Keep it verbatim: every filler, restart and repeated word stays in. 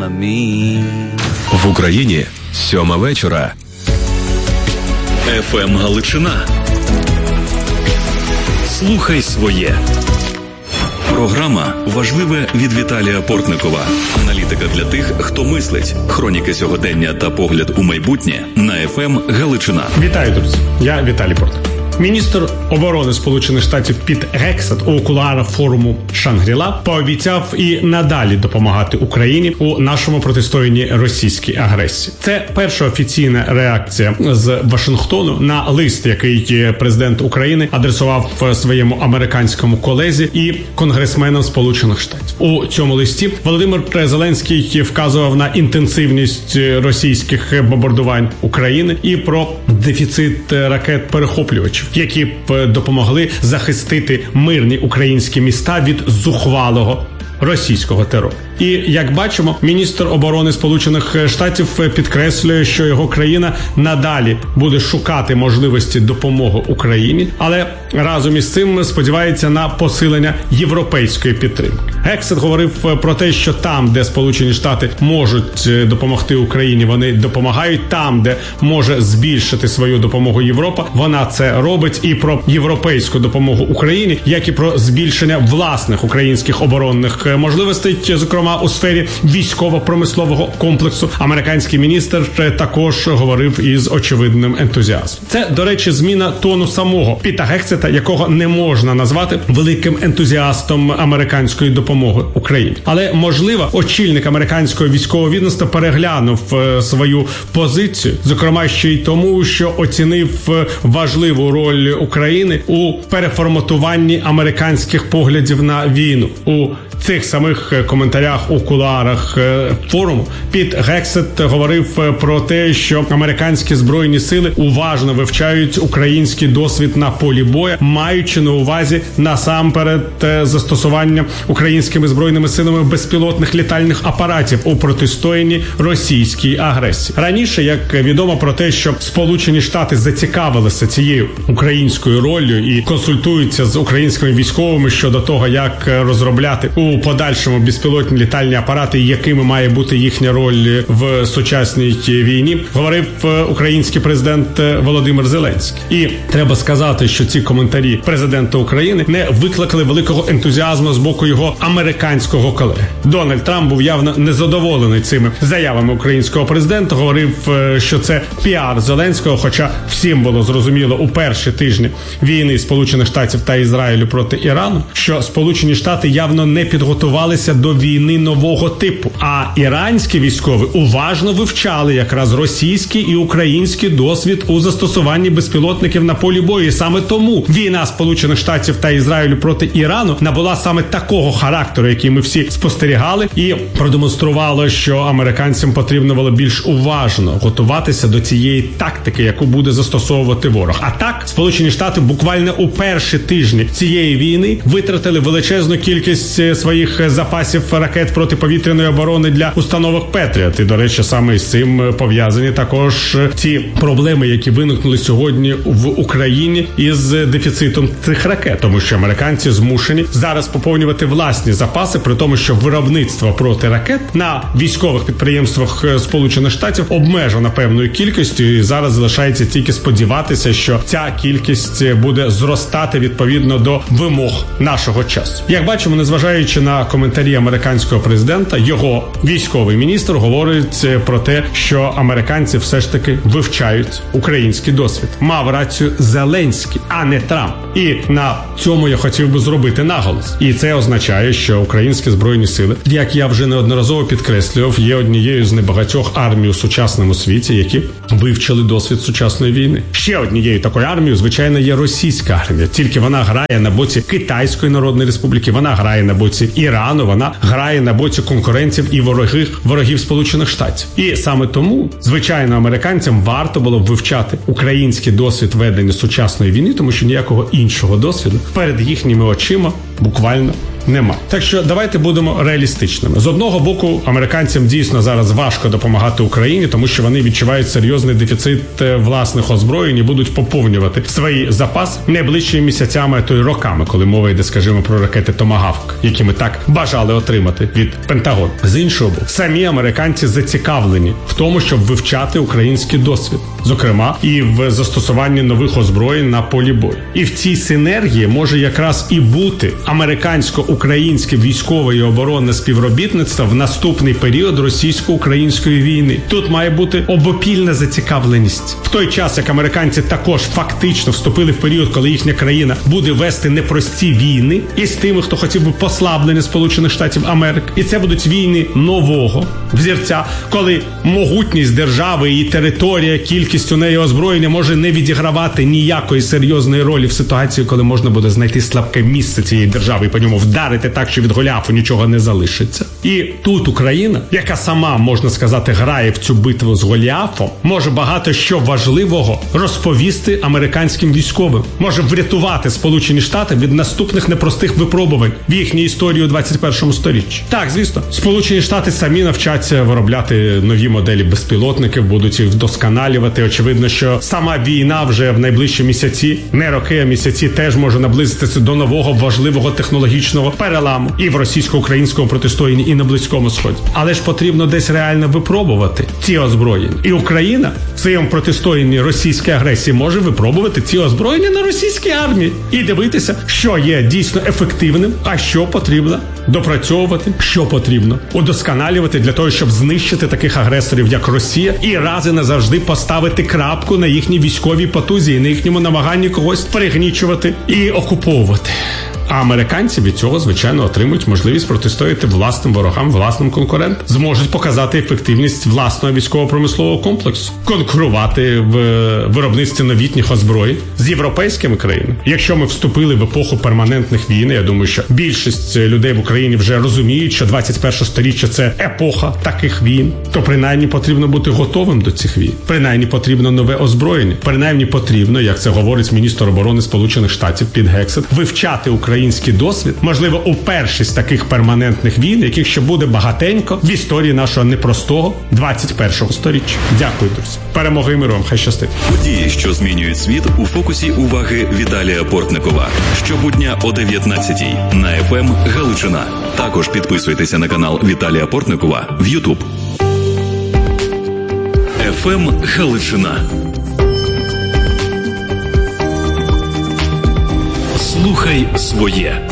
В Україні сьома вечора. еф ем Галичина. Слухай своє. Програма «Важливе» від Віталія Портникова. Аналітика для тих, хто мислить. Хроніки сьогодення та погляд у майбутнє на еф ем Галичина. Вітаю, друзі. Я Віталій Портников. Міністр оборони Сполучених Штатів Піт Гексет у кулуарах форуму Шангрі-Ла пообіцяв і надалі допомагати Україні у нашому протистоянні російській агресії. Це перша офіційна реакція з Вашингтону на лист, який президент України адресував своєму американському колезі і конгресменам Сполучених Штатів. У цьому листі Володимир Зеленський вказував на інтенсивність російських бомбардувань України і про дефіцит ракет-перехоплювачів, які б допомогли захистити мирні українські міста від зухвалого російського терору. І, як бачимо, міністр оборони Сполучених Штатів підкреслює, що його країна надалі буде шукати можливості допомоги Україні, але разом із цим сподівається на посилення європейської підтримки. Гексет говорив про те, що там, де Сполучені Штати можуть допомогти Україні, вони допомагають. Там, де може збільшити свою допомогу Європа, вона це робить. І про європейську допомогу Україні, як і про збільшення власних українських оборонних можливостей, зокрема у сфері військово-промислового комплексу, американський міністр також говорив із очевидним ентузіазмом. Це, до речі, зміна тону самого Піта Гексета, якого не можна назвати великим ентузіастом американської допомоги Україні. Але, можливо, очільник американського військового відомства переглянув свою позицію, зокрема ще й тому, що оцінив важливу роль України у переформатуванні американських поглядів на війну. У цих самих коментарях у кулуарах форуму Піт Гексет говорив про те, що американські збройні сили уважно вивчають український досвід на полі бою, маючи на увазі насамперед застосування українськими збройними силами безпілотних літальних апаратів у протистоянні російській агресії. Раніше, як відомо про те, що Сполучені Штати зацікавилися цією українською роллю і консультуються з українськими військовими щодо того, як розробляти у подальшому безпілотні літальні апарати, якими має бути їхня роль в сучасній війні, говорив український президент Володимир Зеленський. І треба сказати, що ці коментарі президента України не викликали великого ентузіазму з боку його американського колеги. Дональд Трамп був явно незадоволений цими заявами українського президента, говорив, що це піар Зеленського, хоча всім було зрозуміло у перші тижні війни Сполучених Штатів та Ізраїлю проти Ірану, що Сполучені Штати явно не підготувалися до війни нового типу, а іранські військові уважно вивчали якраз російський і український досвід у застосуванні безпілотників на полі бою. І саме тому війна Сполучених Штатів та Ізраїлю проти Ірану набула саме такого характеру, який ми всі спостерігали, і продемонструвало, що американцям потрібно було більш уважно готуватися до цієї тактики, яку буде застосовувати ворог. А так, Сполучені Штати буквально у перші тижні цієї війни витратили величезну кількість своїх запасів ракет протиповітряної оборони для установок Петріот. І, до речі, саме із цим пов'язані також ті проблеми, які виникнули сьогодні в Україні із дефіцитом цих ракет, тому що американці змушені зараз поповнювати власні запаси, при тому, що виробництво протиракет на військових підприємствах Сполучених Штатів обмежено певною кількістю, і зараз залишається тільки сподіватися, що ця кількість буде зростати відповідно до вимог нашого часу. Як бачимо, незважаючи на коментарі американського президента, його військовий міністр говорить про те, що американці все ж таки вивчають український досвід. Мав рацію Зеленський, а не Трамп. І на цьому я хотів би зробити наголос. І це означає, що українські збройні сили, як я вже неодноразово підкреслював, є однією з небагатьох армій у сучасному світі, які вивчили досвід сучасної війни. Ще однією такою армією, звичайно, є російська армія. Тільки вона грає на боці Китайської Народної Республіки, вона грає на боці Ірану, вона грає на боці конкурентів і ворогів, ворогів Сполучених Штатів. І саме тому, звичайно, американцям варто було б вивчати український досвід ведення сучасної війни, тому що ніякого іншого досвіду перед їхніми очима буквально нема. Так що давайте будемо реалістичними. З одного боку, американцям дійсно зараз важко допомагати Україні, тому що вони відчувають серйозний дефіцит власних озброєнь і будуть поповнювати свої запаси найближчими місяцями, а то й роками, коли мова йде, скажімо, про ракети Томагавк, які ми так бажали отримати від Пентагону. З іншого боку, самі американці зацікавлені в тому, щоб вивчати український досвід, зокрема і в застосуванні нових озброєнь на полі бою. І в цій синергії може якраз і бути американсько-українське військове і оборонне співробітництво в наступний період російсько-української війни. Тут має бути обопільна зацікавленість. В той час, як американці також фактично вступили в період, коли їхня країна буде вести непрості війни із тими, хто хотів би послаблення Сполучених Штатів Америки. І це будуть війни нового взірця, коли могутність держави і територія, кількість у неї озброєння може не відігравати ніякої серйозної ролі в ситуації, коли можна буде знайти слабке місце цієї держави і по ньому вдарити так, що від Голіафу нічого не залишиться. І тут Україна, яка сама, можна сказати, грає в цю битву з Голіафом, може багато що важливого розповісти американським військовим. Може врятувати Сполучені Штати від наступних непростих випробувань в їхній історії у двадцять першому сторіччі. Так, звісно, Сполучені Штати самі навчаться виробляти нові моделі безпілотників, будуть їх вдосконалювати. Очевидно, що сама війна вже в найближчі місяці, не роки, а місяці, теж може наблизитися до нового важливого технологічного переламу і в російсько-українському протистоянні, і на Близькому Сході. Але ж потрібно десь реально випробувати ці озброєння. І Україна в своєму протистоянні російській агресії може випробувати ці озброєння на російській армії і дивитися, що є дійсно ефективним, а що потрібно допрацьовувати, що потрібно удосконалювати для того, щоб знищити таких агресорів, як Росія, і раз і назавжди поставити крапку на їхній військовій потузі і на їхньому намаганні когось пригнічувати і окуповувати. А американці від цього, звичайно, отримують можливість протистояти власним ворогам, власним конкурентам. Зможуть показати ефективність власного військово-промислового комплексу. Конкурувати в виробництві новітніх озброєнь з європейськими країнами. Якщо ми вступили в епоху перманентних війн, я думаю, що більшість людей в Україні вже розуміють, що двадцять перше сторіччя – це епоха таких війн, то принаймні потрібно бути готовим до цих війн. Принаймні потрібно нове озброєння. Принаймні потрібно, як це говорить міністр оборони Сполучених Штатів Піт Гексет, вивчати Україну. Український досвід, можливо, у першій з таких перманентних війн, яких ще буде багатенько в історії нашого непростого двадцять першого сторіччя. Дякую, друзі. Перемоги і миру вам. Хай щастить. Події, що змінюють світ, у фокусі уваги Віталія Портникова. Щобудня о дев'ятнадцятій на еф ем Галичина. Також підписуйтеся на канал Віталія Портникова в Ютуб. еф ем Галичина. Слухай своє.